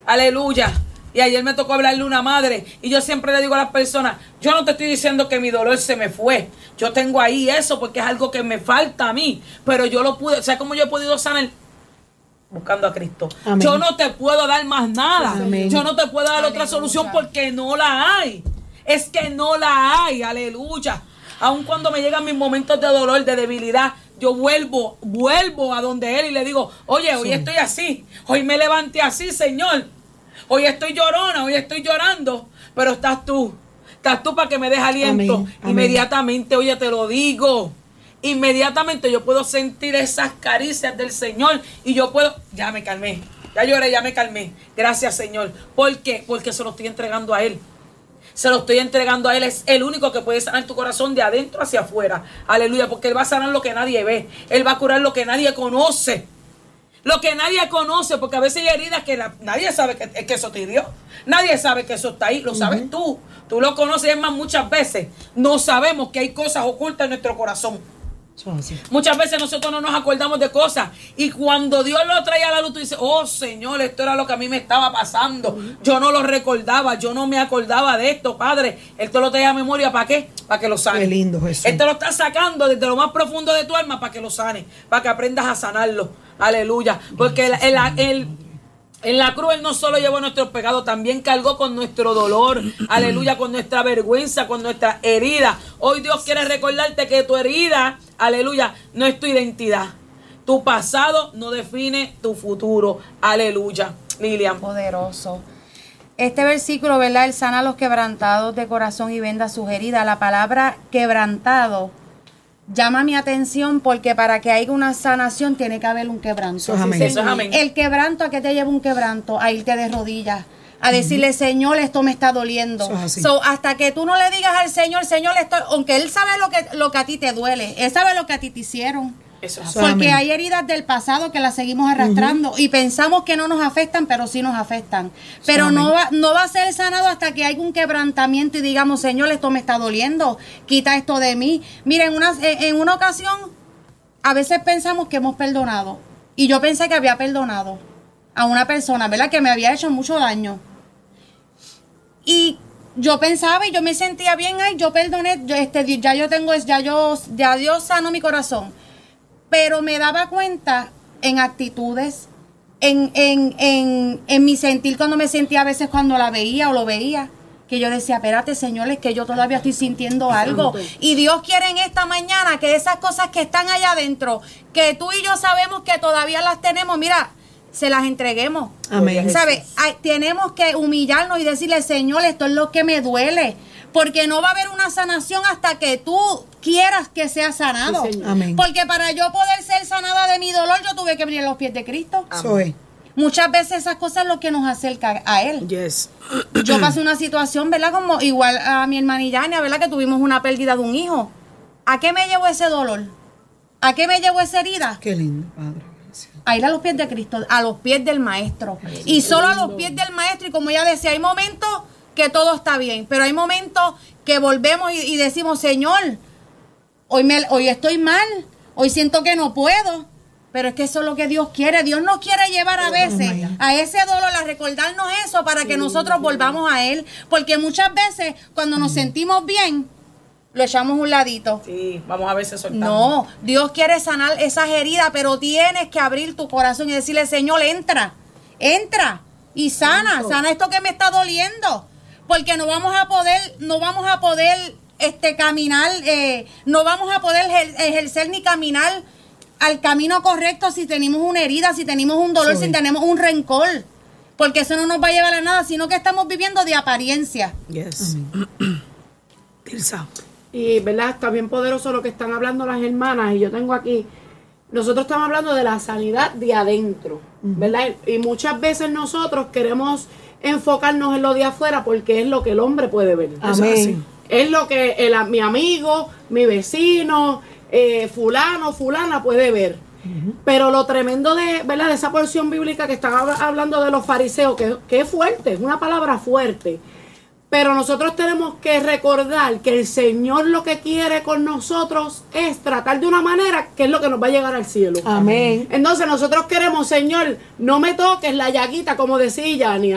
Aleluya. Y ayer me tocó hablarle a una madre. Y yo siempre le digo a las personas, yo no te estoy diciendo que mi dolor se me fue. Yo tengo ahí eso porque es algo que me falta a mí. Pero yo lo pude, ¿sabes cómo yo he podido sanar? Buscando a Cristo. Amén. Yo no te puedo dar más nada. Amén. Yo no te puedo dar otra solución porque no la hay. Es que no la hay. Aleluya. Aun cuando me llegan mis momentos de dolor, de debilidad, yo vuelvo a donde Él y le digo, oye, hoy estoy así. Hoy me levanté así, Señor. Hoy estoy llorona, hoy estoy llorando. Pero estás tú. Estás tú para que me des aliento. Amén. Inmediatamente, oye, te lo digo. Inmediatamente yo puedo sentir esas caricias del Señor y yo puedo, ya me calmé, ya lloré, ya me calmé, gracias Señor. ¿Por qué? Porque se lo estoy entregando a Él. Se lo estoy entregando a Él. Es el único que puede sanar tu corazón de adentro hacia afuera. Aleluya, porque Él va a sanar lo que nadie ve. Él va a curar lo que nadie conoce. Lo que nadie conoce, porque a veces hay heridas que nadie sabe que eso te hirió. Nadie sabe que eso está ahí, lo sabes tú. Tú lo conoces, es más, muchas veces no sabemos que hay cosas ocultas en nuestro corazón. Muchas veces nosotros no nos acordamos de cosas y cuando Dios lo trae a la luz tú dices, oh Señor, esto era lo que a mí me estaba pasando, yo no lo recordaba, yo no me acordaba de esto, Padre. Él te lo trae a memoria, ¿para qué? Para que lo sane. Qué lindo, Jesús. Él te lo está sacando desde lo más profundo de tu alma para que lo sane, para que aprendas a sanarlo. Aleluya, porque en la cruz Él no solo llevó nuestros pecados, también cargó con nuestro dolor, aleluya, con nuestra vergüenza, con nuestra herida. Hoy Dios quiere recordarte que tu herida, aleluya, no es tu identidad. Tu pasado no define tu futuro, aleluya. Lilian. Poderoso. Este versículo, ¿verdad? Él sana a los quebrantados de corazón y venda sus heridas. La palabra quebrantado llama mi atención porque para que haya una sanación tiene que haber un quebranto. Eso es amén. Eso es amén. El quebranto, ¿a qué te lleva un quebranto? A irte de rodillas, a decirle, Señor, esto me está doliendo. Eso es así. So, hasta que tú no le digas al Señor, Señor, esto, aunque Él sabe lo que a ti te duele, Él sabe lo que a ti te hicieron. Eso es Porque amén. hay heridas del pasado que las seguimos arrastrando y pensamos que no nos afectan, pero sí nos afectan. Pero no va a ser sanado hasta que haya un quebrantamiento y digamos, Señor, esto me está doliendo, quita esto de mí. Miren, en una ocasión, a veces pensamos que hemos perdonado. Y yo pensé que había perdonado a una persona, ¿verdad? Que me había hecho mucho daño. Y yo pensaba y yo me sentía bien, ay, yo perdoné, ya Dios sanó mi corazón. Pero me daba cuenta en actitudes, en mi sentir cuando me sentía a veces cuando la veía o lo veía, que yo decía, espérate, Señor, es que yo todavía estoy sintiendo algo. Y Dios quiere en esta mañana que esas cosas que están allá adentro, que tú y yo sabemos que todavía las tenemos, mira, se las entreguemos. Amén. ¿Sabes? Tenemos que humillarnos y decirle, Señor, esto es lo que me duele. Porque no va a haber una sanación hasta que tú quieras que sea sanado. Sí, amén. Porque para yo poder ser sanada de mi dolor, yo tuve que venir a los pies de Cristo. Eso es. Muchas veces esas cosas es lo que nos acerca a Él. Yes. Yo pasé una situación, ¿verdad? Como igual a mi hermana y Yania, ¿verdad? Que tuvimos una pérdida de un hijo. ¿A qué me llevó ese dolor? ¿A qué me llevó esa herida? Qué lindo, Padre. Gracias. A ir a los pies de Cristo, a los pies del Maestro. Y solo a los pies del Maestro. Y como ella decía, hay momentos que todo está bien, pero hay momentos que volvemos y decimos, Señor, hoy estoy mal, hoy siento que no puedo, pero es que eso es lo que Dios quiere. Dios nos quiere llevar a veces a ese dolor, a recordarnos eso para que nosotros volvamos a Él, porque muchas veces cuando nos sentimos bien, lo echamos a un ladito. Sí, vamos a veces soltando. No, Dios quiere sanar esas heridas, pero tienes que abrir tu corazón y decirle, Señor, entra y sana esto que me está doliendo. Porque no vamos a poder caminar, no vamos a poder ejercer ni caminar al camino correcto si tenemos una herida, si tenemos un dolor, si tenemos un rencor. Porque eso no nos va a llevar a nada, sino que estamos viviendo de apariencia. Yes. Tirsa. Y, ¿verdad? Está bien poderoso lo que están hablando las hermanas. Y yo tengo aquí, nosotros estamos hablando de la sanidad de adentro, ¿verdad? Y muchas veces nosotros queremos enfocarnos en lo de afuera porque es lo que el hombre puede ver. Amén. Es lo que mi amigo, mi vecino, fulana puede ver. Pero lo tremendo de, ¿verdad?, de esa porción bíblica que están hablando de los fariseos, que es fuerte, es una palabra fuerte. Pero nosotros tenemos que recordar que el Señor lo que quiere con nosotros es tratar de una manera que es lo que nos va a llegar al cielo. Amén. Entonces nosotros queremos, Señor, no me toques la llaguita, como decía Yani.